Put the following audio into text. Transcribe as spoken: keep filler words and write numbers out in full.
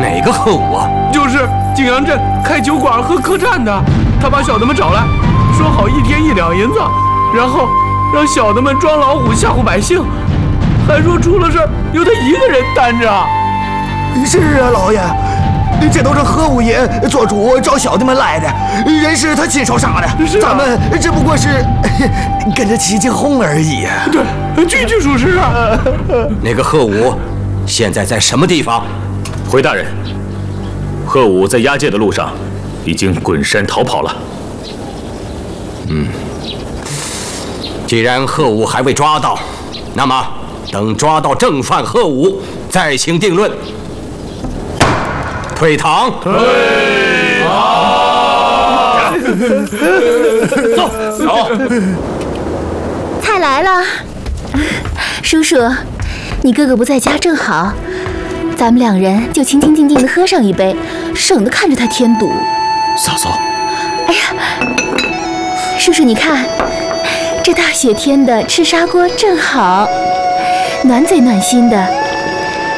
哪个贺武啊？ 就是景阳镇开酒馆和客栈的。他把小的们找来，说好一天一两银子，然后让小的们装老虎吓唬百姓，还说出了事由他一个人担着。 是啊，老爷，这都是贺五爷做主找小的们来的，人是他亲手杀的， 是啊、 咱们只不过是跟着起起哄而已。 对，句句属实啊。 那个贺武现在在什么地方？ 回大人，贺武在押解的路上已经滚山逃跑了。 嗯，既然贺武还未抓到，那么等抓到正犯贺武，再行定论。退堂。退堂。走走。 菜来了，叔叔，你哥哥不在家，正好，咱们两人就清清静静的喝上一杯，省得看着他添堵。 嫂嫂， 哎呀，叔叔你看，这大雪天的吃砂锅正好，暖嘴暖心的，